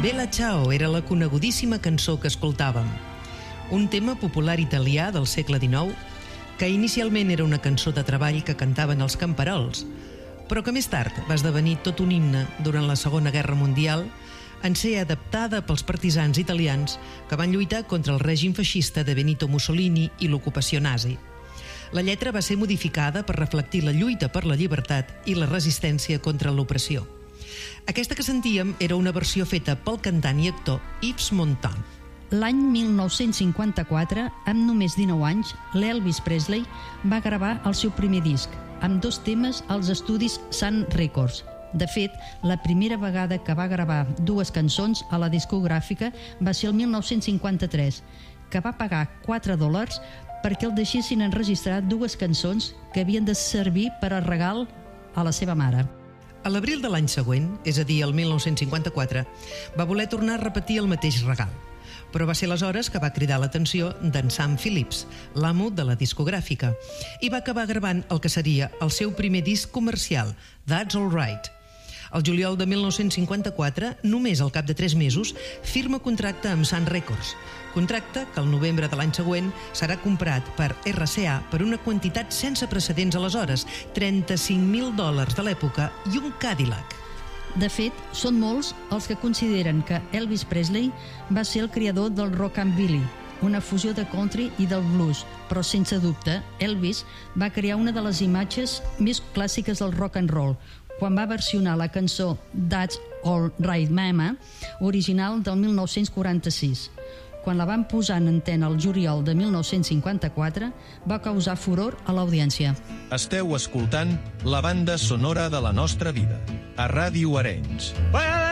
Bella Ciao era la conegudíssima cançó que escoltàvem. Un tema popular italià del segle XIX que inicialment era una cançó de treball que cantaven els camperols, però que més tard va esdevenir tot un himne durant la Segona Guerra Mundial en ser adaptada pels partisans italians que van lluitar contra el règim feixista de Benito Mussolini i l'ocupació nazi. La lletra va ser modificada per reflectir la lluita per la llibertat i la resistència contra l'opressió. Aquesta que sentíem era una versió feta pel cantant i actor Yves Montand. L'any 1954, amb només 19 anys, l'Elvis Presley va gravar el seu primer disc, amb 2 temes als estudis Sun Records. De fet, la primera vegada que va gravar 2 cançons a la discogràfica va ser el 1953, que va pagar $4 perquè el deixessin enregistrar 2 cançons que havien de servir per a regal a la seva mare. A l'abril de l'any següent, és a dir, el 1954, va voler tornar a repetir el mateix regal. Però va ser aleshores que va cridar l'atenció d'en Sam Phillips, l'amo de la discogràfica, i va acabar gravant el que seria el seu primer disc comercial, That's All Right. El juliol de 1954, només al cap de 3 mesos, firma contracte amb Sun Records, contracte que el novembre de l'any següent serà comprat per RCA per una quantitat sense precedents aleshores, $35.000 de l'època i un Cadillac. De fet, són molts els que consideren que Elvis Presley va ser el creador del rockabilly, una fusió de country i del blues, però sense dubte, Elvis va crear una de les imatges més clàssiques del rock and roll, quan va versionar la cançó That's All Right Mama, original del 1946. Quan la van posar en antena el juliol de 1954, va causar furor a l'audiència. Esteu escoltant la banda sonora de la nostra vida, a Ràdio Arenys.